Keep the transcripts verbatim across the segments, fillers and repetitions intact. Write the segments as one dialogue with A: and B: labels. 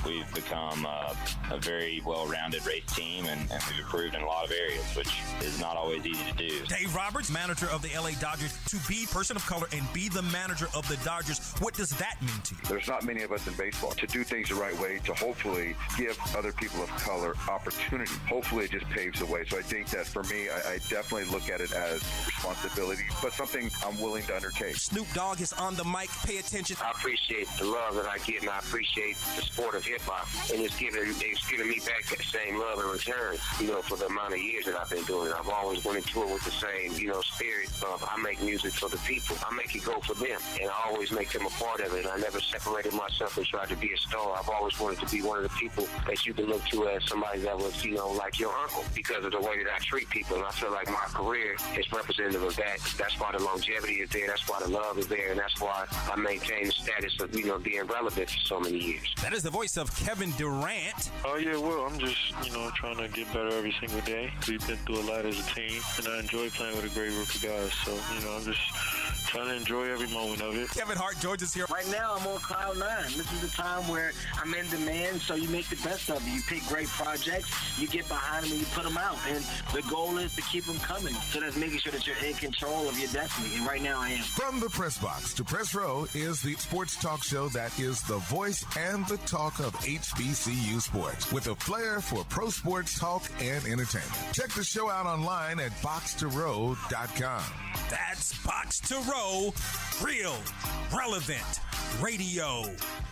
A: we've become uh, a very well-rounded race team, and, and we've improved in a lot of areas, which is not always easy to do.
B: Dave Roberts, manager of the L A Dodgers, to be a person of color and be the manager of the Dodgers, what does that mean to you?
C: There's not many of us in baseball. To do things the right way, to hopefully give other people of color opportunity, hopefully it just paves the way. So I think that for me, I, I definitely look at it as responsibility, but something I'm willing to undertake.
B: Snoop Dogg is on the mic. Pay attention.
D: I appreciate the love that I get, and I appreciate the sport of hip-hop. And it's giving, it's giving me back that same love in return, you know, for the amount of years that I've been doing it. I've always went into it with the same, you know, spirit of I make music for the people. I make it go for them, and I always make them a part of it. And I never separated myself and tried to be a star. I've always wanted to be one of the people that you can look to as somebody that was, you know, like your uncle, because of the way that I treat people. And I feel like my career is representative of that. That's why the longevity is there. That's why the love is there. And that's why I maintain the status of, you know, being relevant for so many years.
B: That is the voice of Kevin Durant.
E: Oh, yeah, well, I'm just, you know, trying to get better every single day. We've been through a lot as a team, and I enjoy playing with a great group of guys. So, you know, I'm just trying to enjoy every moment of it.
B: Kevin Hart, George is here.
F: Right now, I'm on cloud nine. This is the time where I'm in demand, so you make the best of it. You pick great projects, you get behind them, and you put them out. And the goal is to keep them coming. So that's making sure that you're in control of your destiny. And right now, I am.
G: From the press box to press row is the sports talk show that is the voice and the talk of H B C U sports, with a flair for pro sports talk and entertainment. Check the show out online at box to row dot com.
B: That's Box to Row, real, relevant radio.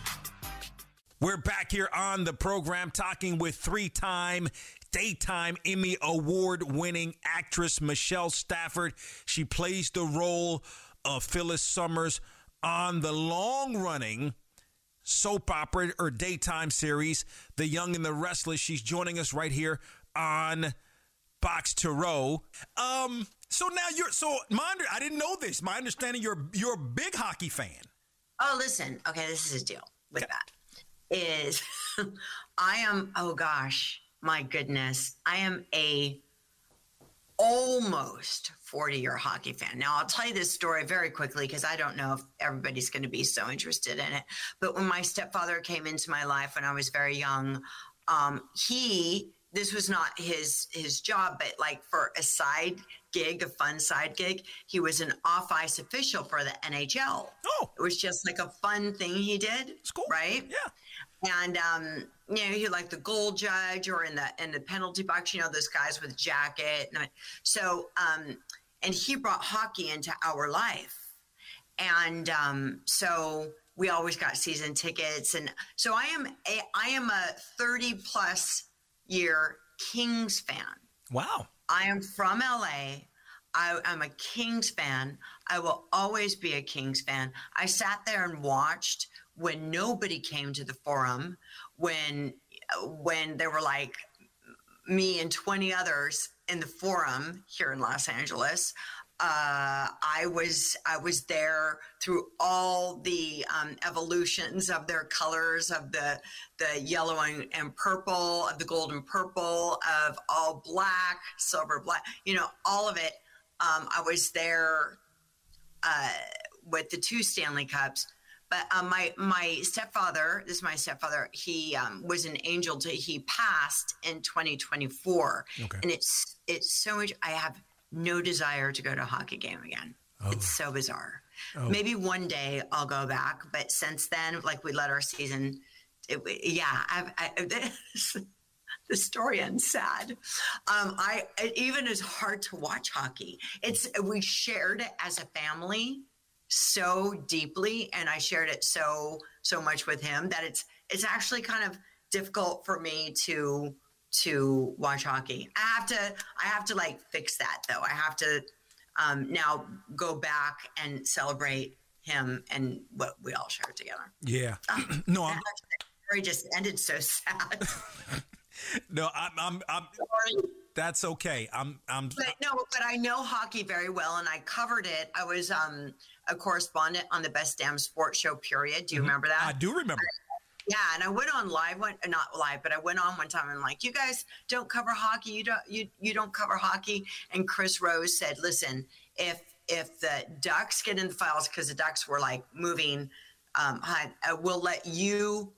B: We're back here on the program talking with three-time Daytime Emmy Award-winning actress Michelle Stafford. She plays the role of Phyllis Summers on the long-running soap opera or daytime series, The Young and the Restless. She's joining us right here on Box to Row. Um, so now you're so my under, I didn't know this. My understanding, you're you're a big hockey fan.
H: Oh, listen. Okay, this is a deal with okay. that. Is I am. Oh gosh, my goodness, I am a almost forty-year hockey fan. Now, I'll tell you this story very quickly because I don't know if everybody's going to be so interested in it. But when my stepfather came into my life when I was very young, um, he. This was not his his job, but like for a side gig, a fun side gig, he was an off-ice official for the N H L.
B: Oh.
H: It was just like a fun thing he did.
B: It's cool.
H: Right?
B: Yeah.
H: And, um, you know, he like the goal judge or in the in the penalty box, you know, those guys with jacket. And so, um, and he brought hockey into our life. And um, so we always got season tickets. And so I am a, I am a thirty plus year Kings fan.
B: Wow.
H: I am from L A. I, I'm a Kings fan. I will always be a Kings fan. I sat there and watched when nobody came to the Forum, when when there were like me and twenty others in the Forum here in Los Angeles. Uh, I was I was there through all the um, evolutions of their colors, of the the yellow and, and purple, of the gold and purple, of all black, silver, black, you know, all of it. Um, I was there uh, with the two Stanley Cups. But um, my my stepfather, this is my stepfather, he um, was an angel. To, he passed in twenty twenty-four. Okay. And it's it's so much, I have no desire to go to a hockey game again. Oh. It's so bizarre. Oh. Maybe one day I'll go back, but since then, like we let our season, it, yeah, I've, I, the story ends sad. Um, I it even is hard to watch hockey. It's we shared it as a family so deeply, and I shared it so so much with him that it's it's actually kind of difficult for me to. to watch hockey. I have to, I have to like fix that though. I have to um, now go back and celebrate him and what we all shared together.
B: Yeah.
H: Um,
B: no, I'm,
H: the story just ended so sad.
B: no, I'm, I'm, I'm Sorry. That's okay. I'm, I'm,
H: but no, but I know hockey very well and I covered it. I was um, a correspondent on the Best Damn Sports Show, period. Do you mm-hmm. remember that?
B: I do remember.
H: I, Yeah, and I went on live, one, not live, but I went on one time and like, you guys don't cover hockey. You don't, you you don't cover hockey. And Chris Rose said, listen, if if the Ducks get in the finals, because the Ducks were like moving, um, I, I will let you